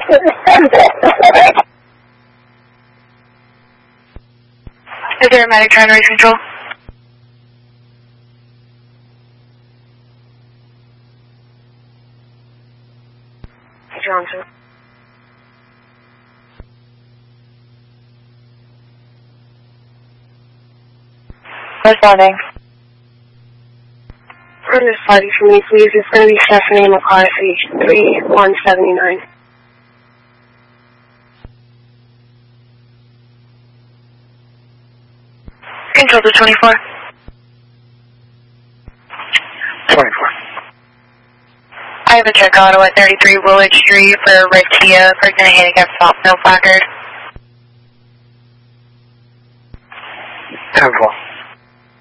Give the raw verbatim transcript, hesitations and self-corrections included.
Is there a medic trying to reach control? Johnson. Responding. Run this party for me, please. It's going to be Stephanie McCarthy, three one seven nine. Control to twenty-four. twenty-four. I have a check auto at thirty-three Woolwich Street for a red Kia, person in a handicap stop, no placard. ten four.